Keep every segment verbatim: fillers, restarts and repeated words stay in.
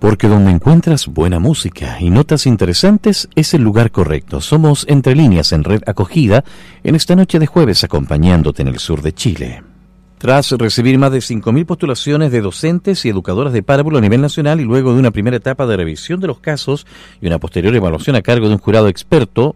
Porque donde encuentras buena música y notas interesantes es el lugar correcto. Somos Entre Líneas en Red Acogida en esta noche de jueves acompañándote en el sur de Chile. Tras recibir más de cinco mil postulaciones de docentes y educadoras de párvulo a nivel nacional y luego de una primera etapa de revisión de los casos y una posterior evaluación a cargo de un jurado experto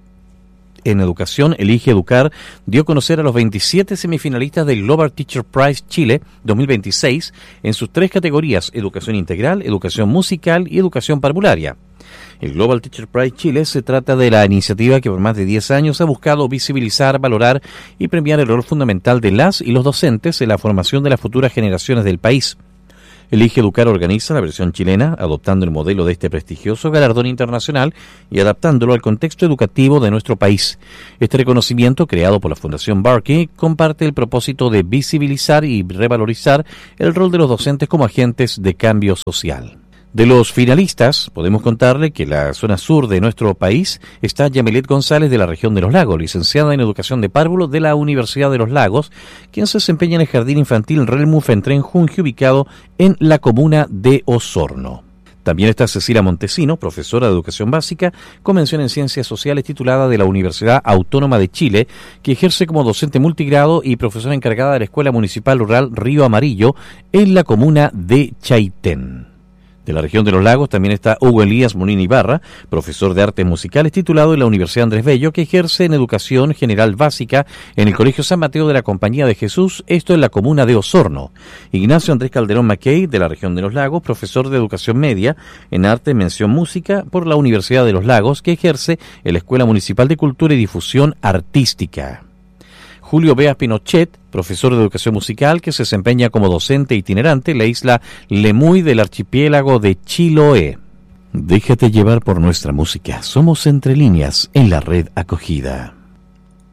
en educación, Elige Educar dio a conocer a los veintisiete semifinalistas del Global Teacher Prize Chile dos mil veintiséis en sus tres categorías: educación integral, educación musical y educación parvularia. El Global Teacher Prize Chile se trata de la iniciativa que por más de diez años ha buscado visibilizar, valorar y premiar el rol fundamental de las y los docentes en la formación de las futuras generaciones del país. Elige Educar organiza la versión chilena, adoptando el modelo de este prestigioso galardón internacional y adaptándolo al contexto educativo de nuestro país. Este reconocimiento, creado por la Fundación Barkey, comparte el propósito de visibilizar y revalorizar el rol de los docentes como agentes de cambio social. De los finalistas, podemos contarle que en la zona sur de nuestro país está Yamilet González de la región de Los Lagos, licenciada en Educación de Párvulo de la Universidad de Los Lagos, quien se desempeña en el Jardín Infantil Relmuf en Tren Junji, ubicado en la comuna de Osorno. También está Cecilia Montesino, profesora de Educación Básica, con mención en Ciencias Sociales, titulada de la Universidad Autónoma de Chile, que ejerce como docente multigrado y profesora encargada de la Escuela Municipal Rural Río Amarillo, en la comuna de Chaitén. De la región de Los Lagos también está Hugo Elías Molina Ibarra, profesor de artes musicales titulado en la Universidad Andrés Bello, que ejerce en educación general básica en el Colegio San Mateo de la Compañía de Jesús, esto en la comuna de Osorno. Ignacio Andrés Calderón Mackey, de la región de Los Lagos, profesor de educación media en arte mención música por la Universidad de Los Lagos, que ejerce en la Escuela Municipal de Cultura y Difusión Artística. Julio Beas Pinochet, profesor de educación musical que se desempeña como docente itinerante en la isla Lemuy del archipiélago de Chiloé. Déjate llevar por nuestra música. Somos Entre Líneas en la Red Acogida.